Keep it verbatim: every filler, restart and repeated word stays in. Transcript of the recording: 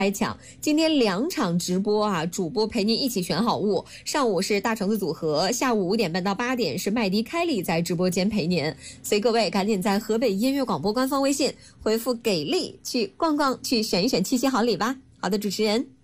开抢。今天两场直播啊，主播陪您一起选好物。上午是大橙子组合，下午五点半到八点是麦迪开利在直播间陪您。所以各位赶紧在河北音乐广播官方微信回复给力去逛逛，去选一选七夕好礼吧。好的，主持人。